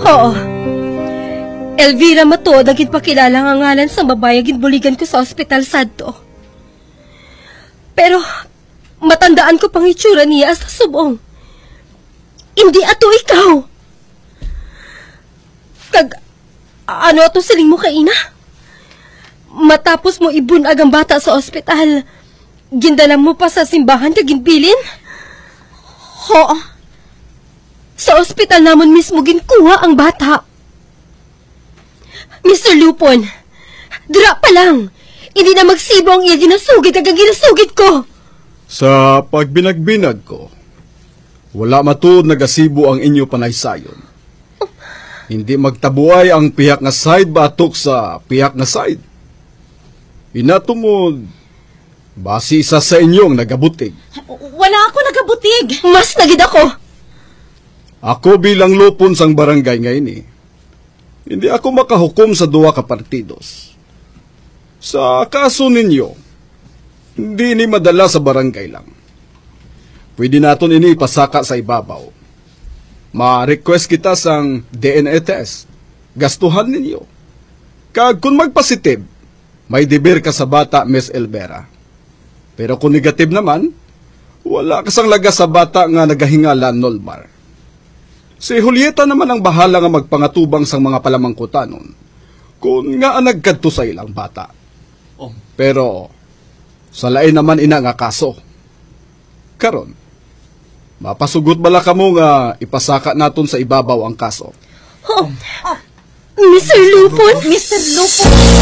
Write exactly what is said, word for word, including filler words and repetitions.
Oo. Elvira Matuod ang ginpakilala nga ngalan sa babae ginbuligan ko sa ospital sadto. Pero matandaan ko pang itsura niya sa subong. Hindi ato ikaw. Kag ano ato siling mo kaina? Matapos mo ibunag ang bata sa ospital, gindalam mo pa sa simbahan kag ginbilin? Ho. Sa ospital namon mismo ginkuha ang bata. Mister Lupon, dira pa lang. Hindi na magsibo ang iya ginasugid kag ang ginasugid ko. Sa pagbinagbinag ko, wala matuod nagasibo ang inyo panaysayon. Oh. Hindi magtabuay ang piyak nga side batok sa piyak nga side. Inatumod, basi isa sa inyong nagabutig. Wala ako nagabutig. Mas nagid ako. Ako bilang lupon sang barangay ngayon eh. Hindi ako makahukom sa duwa ka partidos. Sa kaso ninyo, hindi ni madala sa barangay lang. Pwede naton ini pasaka sa ibabaw. Ma-request kita sang D N A test. Gastuhan ninyo. Kag kung magpositive, may deber ka sa bata, Miss Elvira. Pero kung negative naman, wala kasang laga sa bata nga nagahingala Nolmar. Si Julieta naman ang bahala nga magpangatubang sang mga palamangkutanon kung nga nagkadto sa ilang bata. Oh. Pero sa lain naman ina nga kaso. Karon, mapasugot bala kamo nga ipasaka naton sa ibabaw ang kaso. Oh. Mister Lupon? Mister Lupon?